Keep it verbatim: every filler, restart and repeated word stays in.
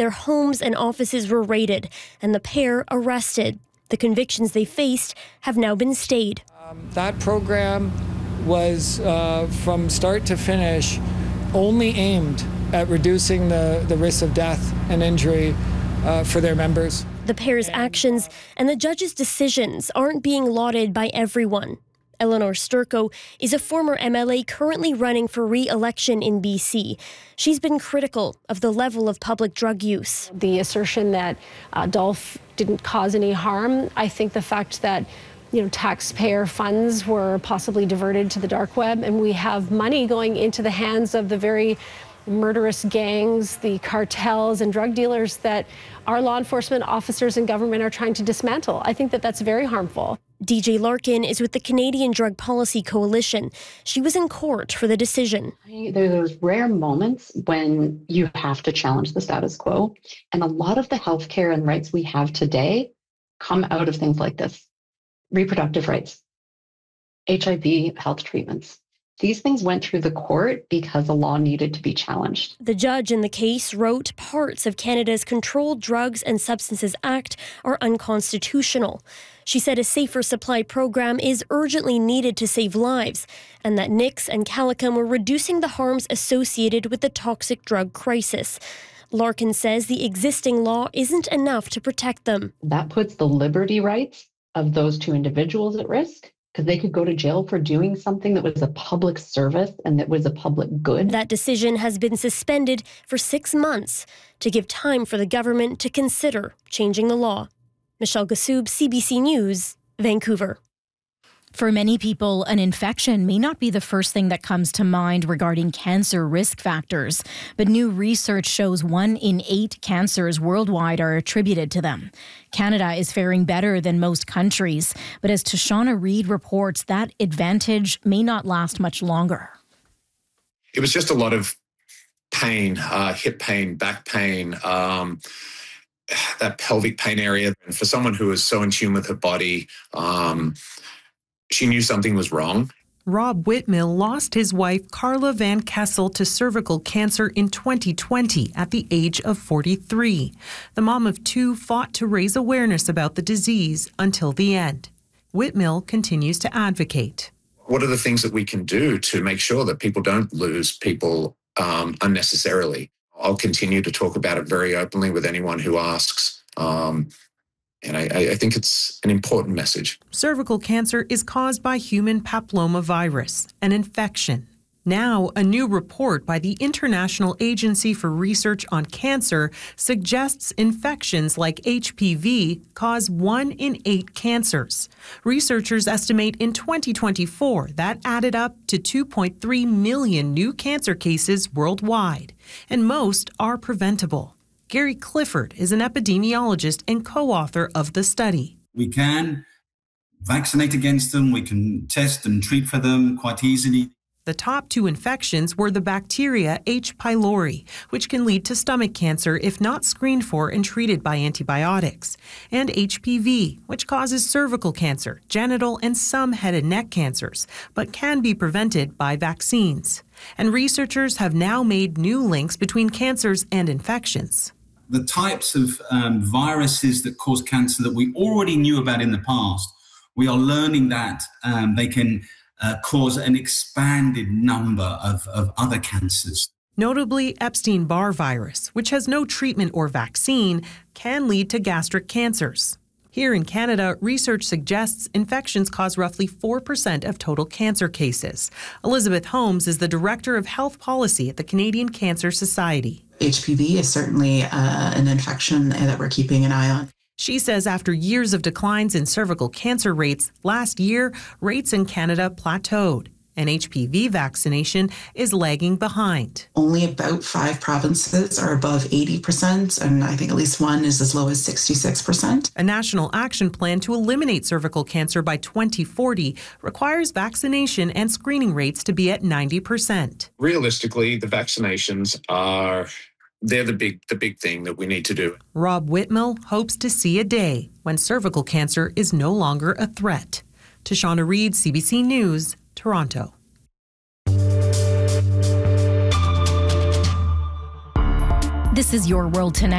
their homes and offices were raided and the pair arrested. The convictions they faced have now been stayed. Um, that program was, uh, from start to finish, only aimed at reducing the, the risk of death and injury uh, for their members. The pair's actions and the judge's decisions aren't being lauded by everyone. Eleanor Sturco is a former M L A currently running for re-election in B C. She's been critical of the level of public drug use. The assertion that uh, Dolph didn't cause any harm, I think the fact that you know, taxpayer funds were possibly diverted to the dark web, and we have money going into the hands of the very murderous gangs, the cartels and drug dealers that our law enforcement officers and government are trying to dismantle. I think that that's very harmful. D J Larkin is with the Canadian Drug Policy Coalition. She was in court for the decision. There are those rare moments when you have to challenge the status quo. And a lot of the healthcare and rights we have today come out of things like this. Reproductive rights, H I V health treatments. These things went through the court because the law needed to be challenged. The judge in the case wrote parts of Canada's Controlled Drugs and Substances Act are unconstitutional. She said a safer supply program is urgently needed to save lives, and that Nix and Calicum were reducing the harms associated with the toxic drug crisis. Larkin says the existing law isn't enough to protect them. That puts the liberty rights of those two individuals at risk, because they could go to jail for doing something that was a public service and that was a public good. That decision has been suspended for six months to give time for the government to consider changing the law. Michelle Gassoub, C B C News, Vancouver. For many people, an infection may not be the first thing that comes to mind regarding cancer risk factors, but new research shows one in eight cancers worldwide are attributed to them. Canada is faring better than most countries, but as Tashana Reid reports, that advantage may not last much longer. It was just a lot of pain, uh, hip pain, back pain, um, that pelvic pain area. And for someone who is so in tune with her body, um, she knew something was wrong. Rob Whitmill lost his wife, Carla Van Kessel, to cervical cancer in twenty twenty at the age of forty-three. The mom of two fought to raise awareness about the disease until the end. Whitmill continues to advocate. What are the things that we can do to make sure that people don't lose people um, unnecessarily? I'll continue to talk about it very openly with anyone who asks. Um, And I, I think it's an important message. Cervical cancer is caused by human papillomavirus, an infection. Now, a new report by the International Agency for Research on Cancer suggests infections like H P V cause one in eight cancers. Researchers estimate in twenty twenty-four that added up to two point three million new cancer cases worldwide, and most are preventable. Gary Clifford is an epidemiologist and co-author of the study. We can vaccinate against them. We can test and treat for them quite easily. The top two infections were the bacteria H. pylori, which can lead to stomach cancer if not screened for and treated by antibiotics, and H P V, which causes cervical cancer, genital, and some head and neck cancers, but can be prevented by vaccines. And researchers have now made new links between cancers and infections. The types of um, viruses that cause cancer that we already knew about in the past, we are learning that um, they can uh, cause an expanded number of, of other cancers. Notably, Epstein-Barr virus, which has no treatment or vaccine, can lead to gastric cancers. Here in Canada, research suggests infections cause roughly four percent of total cancer cases. Elizabeth Holmes is the Director of Health Policy at the Canadian Cancer Society. H P V is certainly uh, an infection that we're keeping an eye on. She says after years of declines in cervical cancer rates, last year, rates in Canada plateaued, and H P V vaccination is lagging behind. Only about five provinces are above eighty percent, and I think at least one is as low as sixty-six percent. A national action plan to eliminate cervical cancer by twenty forty requires vaccination and screening rates to be at ninety percent. Realistically, the vaccinations are, they're the big, the big thing that we need to do. Rob Whitmill hopes to see a day when cervical cancer is no longer a threat. Tashana Reid, C B C News, Toronto. This is Your World Tonight.